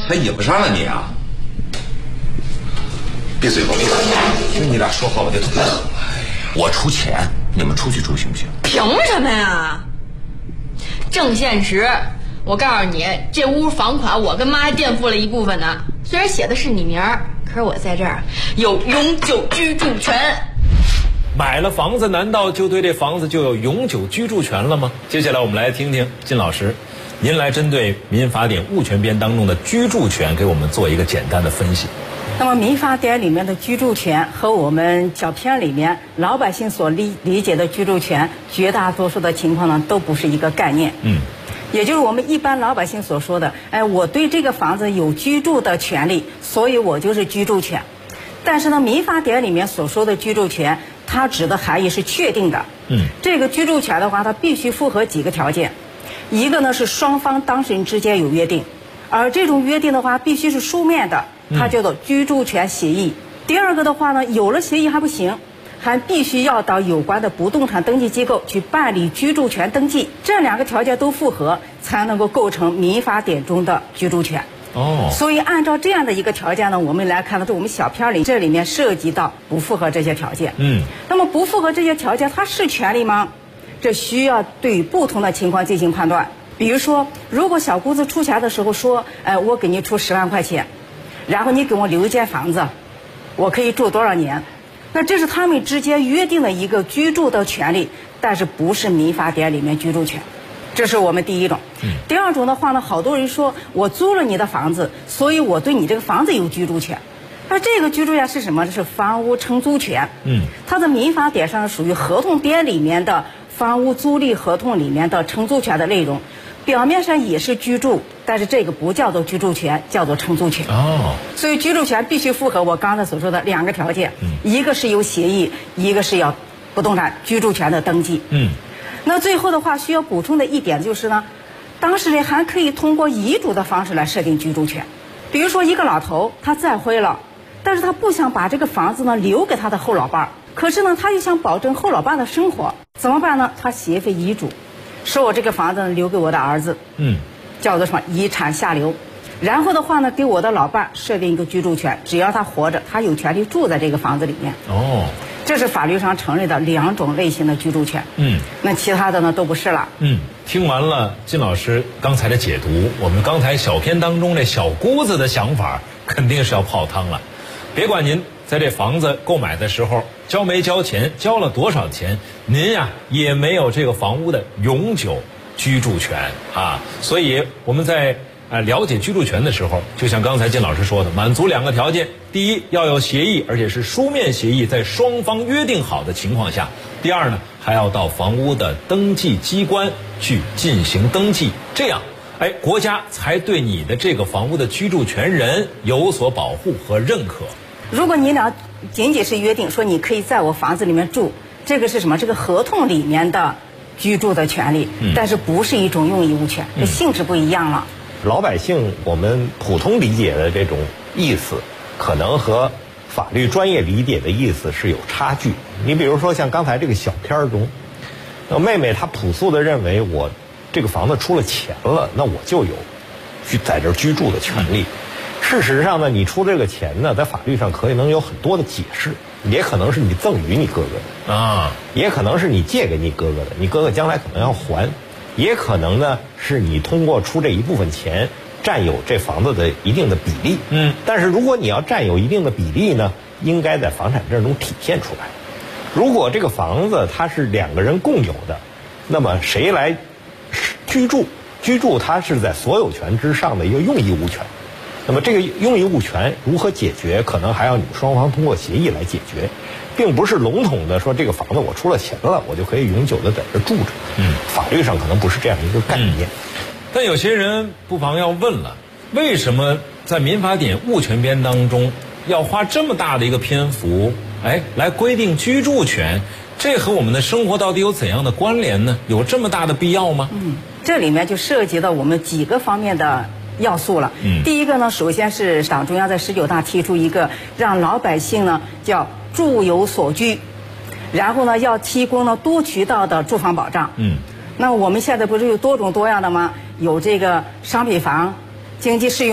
还引不上了你啊！闭嘴吧，闭嘴！听你俩说话我就头疼。我出钱，你们出去住行不行？ 凭什么呀？郑现实，我告诉你，这屋房款我跟妈还垫付了一部分呢。虽然写的是你名儿，可是我在这儿有永久居住权。 买了房子，难道就对这房子就有永久居住权了吗？接下来我们来听听靳老师，您来针对民法典物权编当中的居住权给我们做一个简单的分析。 那么民法典里面的居住权和我们小片里面老百姓所理解的居住权，绝大多数的情况呢都不是一个概念。也就是我们一般老百姓所说的，我对这个房子有居住的权利，所以我就是居住权。但是呢，民法典里面所说的居住权，它指的含义是确定的。这个居住权的话，它必须符合几个条件。一个呢是双方当事人之间有约定，而这种约定的话必须是书面的，它叫做居住权协议。第二个的话呢，有了协议还不行，还必须要到有关的不动产登记机构去办理居住权登记，这两个条件都符合，才能够构成民法典中的居住权。所以按照这样的一个条件呢，我们来看到我们小片里这里面涉及到不符合这些条件。那么不符合这些条件，它是权利吗？这需要对于不同的情况进行判断。比如说，如果小姑子出钱的时候说，我给你出10万块钱，然后你给我留一间房子，我可以住多少年？那这是他们之间约定的一个居住的权利，但是不是民法典里面居住权。这是我们第一种。第二种的话呢，好多人说我租了你的房子，所以我对你这个房子有居住权。那这个居住权是什么？这是房屋承租权。它在民法典上属于合同编里面的房屋租赁合同里面的承租权的内容，表面上也是居住，但是这个不叫做居住权，叫做承租权。所以居住权必须符合我刚才所说的两个条件，一个是有协议，一个是要不动产居住权的登记。那最后的话需要补充的一点就是呢，当事人还可以通过遗嘱的方式来设定居住权。比如说一个老头他再婚了，但是他不想把这个房子呢留给他的后老伴，可是呢他又想保证后老伴的生活，怎么办呢？他写一份遗嘱，说我这个房子呢留给我的儿子，叫做什么遗产下流。然后的话呢，给我的老伴设定一个居住权，只要他活着，他有权利住在这个房子里面。这是法律上承认的两种类型的居住权。那其他的呢都不是了。 听完了靳老师刚才的解读，我们刚才小片当中这小姑子的想法肯定是要泡汤了。别管您在这房子购买的时候交没交钱，交了多少钱，您呀也没有这个房屋的永久居住权啊。所以我们在了解居住权的时候，就像刚才靳老师说的，满足两个条件：第一，要有协议，而且是书面协议，在双方约定好的情况下；第二呢，还要到房屋的登记机关去进行登记，这样国家才对你的这个房屋的居住权人有所保护和认可。 如果你俩仅仅是约定说你可以在我房子里面住，这个是什么？这个合同里面的居住的权利，但是不是一种用益物权，这性质不一样了。 老百姓我们普通理解的这种意思，可能和法律专业理解的意思是有差距。你比如说像刚才这个小片中，妹妹她朴素的认为我这个房子出了钱了，那我就有在这儿居住的权利。事实上呢，你出这个钱呢，在法律上可能有很多的解释，也可能是你赠与你哥哥的也可能是你借给你哥哥的，你哥哥将来可能要还。也可能呢，是你通过出这一部分钱占有这房子的一定的比例。但是如果你要占有一定的比例呢，应该在房产证中体现出来。如果这个房子它是两个人共有的，那么谁来居住？居住它是在所有权之上的一个用益物权。那么这个用益物权如何解决，可能还要你们双方通过协议来解决，并不是笼统的说这个房子我出了钱了，我就可以永久的在这住着。法律上可能不是这样一个概念。 但有些人不妨要问了，为什么在民法典物权编当中要花这么大的一个篇幅来规定居住权？这和我们的生活到底有怎样的关联呢？有这么大的必要吗？ 这里面就涉及到我们几个方面的要素了。第一个呢，首先是党中央在19大提出一个让老百姓呢叫住有所居，然后呢要提供呢多渠道的住房保障。那我们现在不是有多种多样的吗？有这个商品房、经济适用